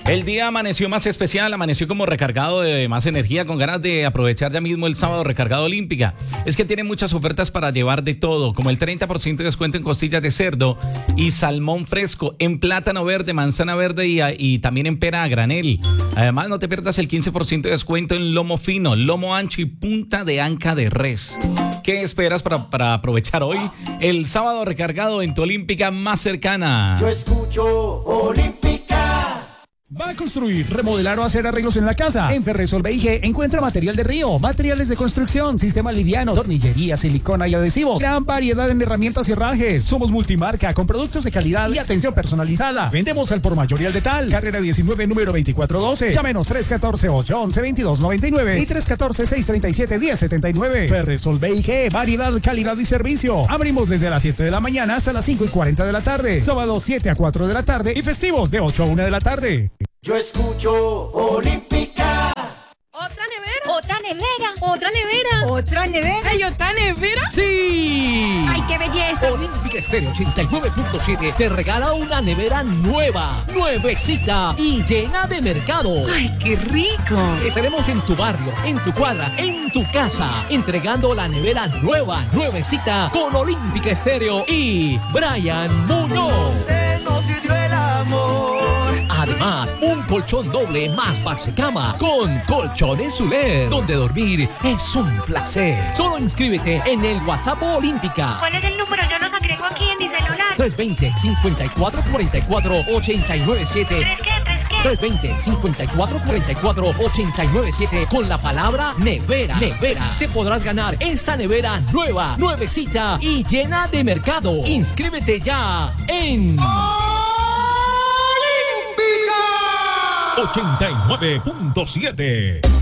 El día amaneció más especial, amaneció como recargado de más energía, con ganas de aprovechar ya mismo el sábado recargado Olímpica. Es que tiene muchas ofertas para llevar de todo, como el 30% de descuento en costillas de cerdo y salmón fresco, en plátano verde, manzana verde y también en pera a granel. Además, no te pierdas el 15% de descuento en lomo fino, lomo ancho y punta de anca de res. ¿Qué esperas para aprovechar hoy el sábado recargado en tu Olímpica más cercana? Yo escucho Olímpica. ¿Va a construir, remodelar o hacer arreglos en la casa? En Ferresol BIG encuentra material de río, materiales de construcción, sistema liviano, tornillería, silicona y adhesivos. Gran variedad en herramientas y herrajes. Somos multimarca con productos de calidad y atención personalizada. Vendemos al por mayor y al detal. Carrera 19, número 2412. Llámenos 314-811-2299 y 314-637-1079. Ferresol BIG, variedad, calidad y servicio. Abrimos desde las 7 de la mañana hasta las 5:40 de la tarde. Sábados 7 a 4 de la tarde y festivos de 8 a 1 de la tarde. Yo escucho Olímpica. ¿Otra nevera? ¡Otra nevera! ¡Otra nevera! ¿Otra nevera? ¿Hay otra nevera? ¡Sí! ¡Ay, qué belleza! Olímpica Estéreo 89.7 te regala una nevera nueva, nuevecita y llena de mercado. ¡Ay, qué rico! Estaremos en tu barrio, en tu cuadra, en tu casa, entregando la nevera nueva, nuevecita con Olímpica Estéreo y Brian Muñoz. Se nos dio el amor. Además, un colchón doble más basecama con Colchones Zuler, donde dormir es un placer. Solo inscríbete en el WhatsApp Olímpica. ¿Cuál es el número? Yo los agrego aquí en mi celular. 320-5444-897. ¿Tres qué? 320-5444-897 con la palabra nevera. Nevera. Te podrás ganar esta nevera nueva, nuevecita y llena de mercado. Inscríbete ya en 89.7